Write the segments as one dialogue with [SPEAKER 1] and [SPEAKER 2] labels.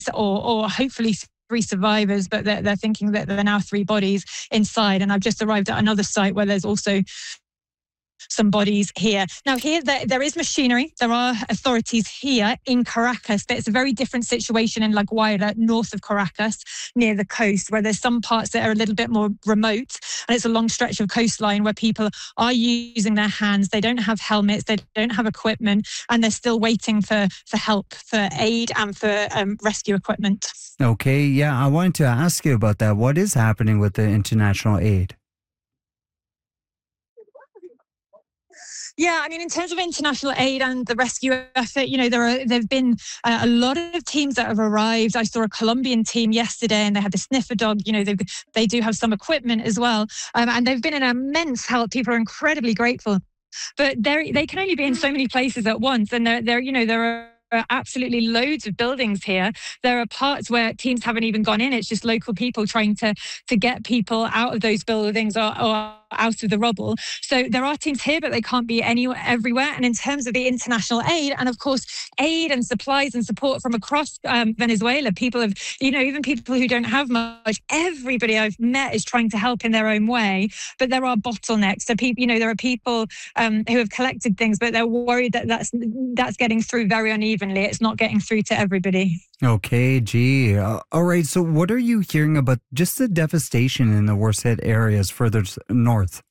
[SPEAKER 1] or hopefully 3 survivors, but they're thinking that there are now 3 bodies inside. And I've just arrived at another site where there's also some bodies here. Now, here there is machinery. There are authorities here in Caracas, but it's a very different situation in La Guaira, north of Caracas, near the coast, where there's some parts that are a little bit more remote. And it's a long stretch of coastline where people are using their hands. They don't have helmets. They don't have equipment. And they're still waiting for help, for aid and for rescue equipment.
[SPEAKER 2] Okay, yeah, I wanted to ask you about that. What is happening with the international aid?
[SPEAKER 1] Yeah, I mean, in terms of international aid and the rescue effort, there've been a lot of teams that have arrived. I saw a Colombian team yesterday, and they had the sniffer dog. They do have some equipment as well, and they've been an immense help. People are incredibly grateful, but they can only be in so many places at once, and there are absolutely loads of buildings here. There are parts where teams haven't even gone in. It's just local people trying to get people out of those buildings or out of the rubble. So there are teams here, but they can't be everywhere. And in terms of the international aid, and of course, aid and supplies and support from across Venezuela, people have, even people who don't have much, everybody I've met is trying to help in their own way. But there are bottlenecks. So people, there are people who have collected things, but they're worried that that's getting through very unevenly. It's not getting through to everybody.
[SPEAKER 2] Okay, gee. All right. So what are you hearing about just the devastation in the worst hit areas further north?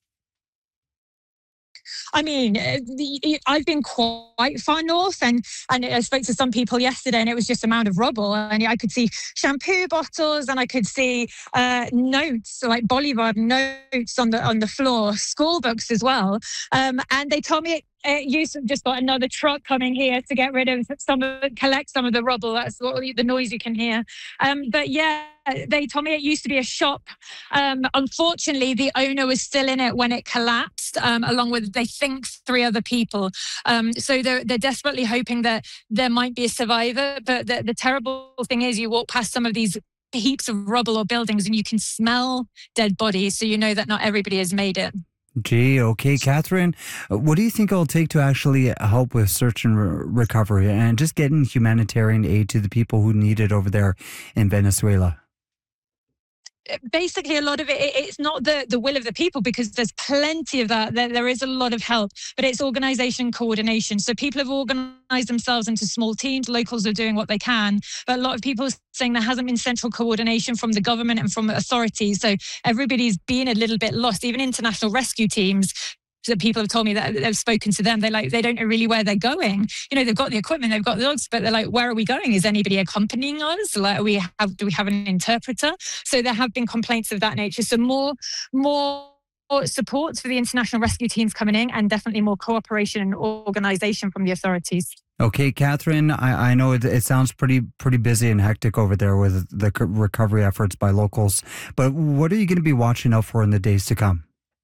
[SPEAKER 1] I mean, I've been quite far north, and I spoke to some people yesterday, and it was just a mound of rubble. And I could see shampoo bottles, and I could see notes, like Bolivar notes on the floor, school books as well. And they told me you just got another truck coming here to get rid of collect some of the rubble. That's the noise you can hear. But yeah, they told me it used to be a shop. Unfortunately, the owner was still in it when it collapsed, along with, they think, 3 other people. So they're desperately hoping that there might be a survivor. But the terrible thing is, you walk past some of these heaps of rubble or buildings and you can smell dead bodies. So you know that not everybody has made it.
[SPEAKER 2] Gee, okay, Catherine, what do you think it'll take to actually help with search and recovery and just getting humanitarian aid to the people who need it over there in Venezuela?
[SPEAKER 1] Basically, a lot of it's not the will of the people, because there's plenty of that. There is a lot of help, but it's organisation coordination. So people have organised themselves into small teams. Locals are doing what they can, but a lot of people are saying there hasn't been central coordination from the government and from authorities. So everybody's been a little bit lost. Even international rescue teams, that people have told me that they've spoken to them, they don't know really where they're going. They've got the equipment, they've got the dogs, but they're like, where are we going? Is anybody accompanying us? Like, do we have an interpreter? So there have been complaints of that nature. So more support for the international rescue teams coming in, and definitely more cooperation and organisation from the authorities.
[SPEAKER 2] Okay, Catherine, I know it sounds pretty busy and hectic over there with the recovery efforts by locals, but what are you going to be watching out for in the days to come?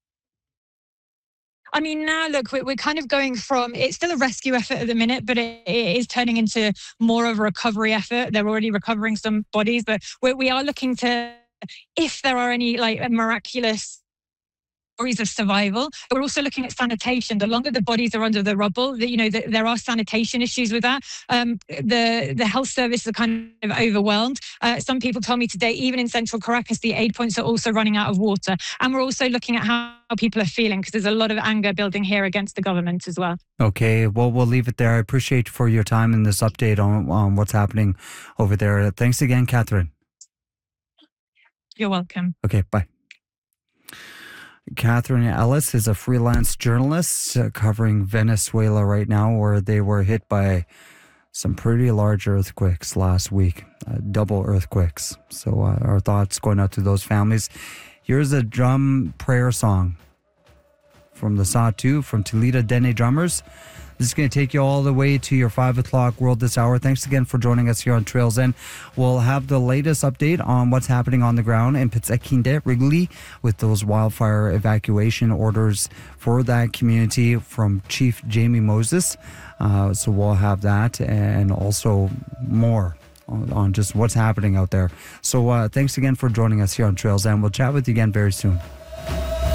[SPEAKER 1] I mean, now, look, we're kind of going from, it's still a rescue effort at the minute, but it is turning into more of a recovery effort. They're already recovering some bodies, but we are looking to, if there are any miraculous stories of survival. But we're also looking at sanitation. The longer the bodies are under the rubble, there are sanitation issues with that. The health services are kind of overwhelmed. Some people told me today, even in central Caracas, the aid points are also running out of water. And we're also looking at how people are feeling, because there's a lot of anger building here against the government as well.
[SPEAKER 2] Okay, well, we'll leave it there. I appreciate for your time in this update on what's happening over there. Thanks again, Catherine.
[SPEAKER 1] You're welcome.
[SPEAKER 2] Okay, bye. Catherine Ellis is a freelance journalist covering Venezuela right now, where they were hit by some pretty large earthquakes last week, double earthquakes. So our thoughts going out to those families. Here's a drum prayer song from the Satu, from Tulita Dene Drummers. This is going to take you all the way to your 5 o'clock world this hour. Thanks again for joining us here on Trails End. We'll have the latest update on what's happening on the ground in Pitsekinde, Wrigley, with those wildfire evacuation orders for that community from Chief Jamie Moses. So we'll have that and also more on just what's happening out there. So thanks again for joining us here on Trails End. We'll chat with you again very soon.